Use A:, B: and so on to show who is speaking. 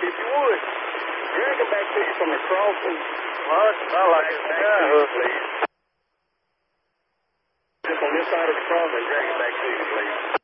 A: If you would, drag him back to you from the crossing.
B: What? I like it.
A: Please. Just on this side of the crossing, drag it back to you, please.